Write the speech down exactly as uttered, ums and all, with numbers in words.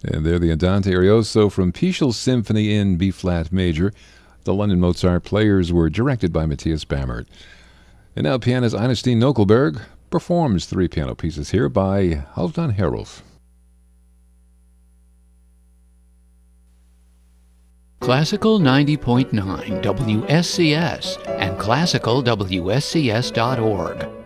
And they're the Andante Arioso from Peschel's Symphony in B-flat major. The London Mozart players were directed by Matthias Bammert. And now pianist Ernestine Nokelberg performs three piano pieces here by Halfdan Herulf. Classical ninety point nine W S C S and classical W S C S dot org.